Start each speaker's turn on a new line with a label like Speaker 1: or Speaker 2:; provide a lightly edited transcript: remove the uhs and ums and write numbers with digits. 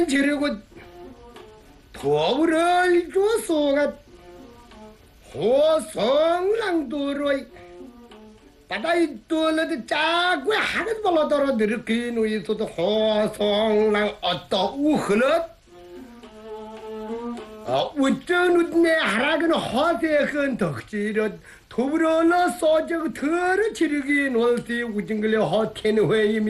Speaker 1: 지르고 도를 줘서가 호성랑도로이 바다이 돌려도 짜고 하는 벌어더러 느끼는 위에서도 호성랑 어떠 우흐릇 우쩌누네 하라그는 허대큰 덕지릇 도브로러 소적 더러 지르기 놀티 우징글레 허테는 회임이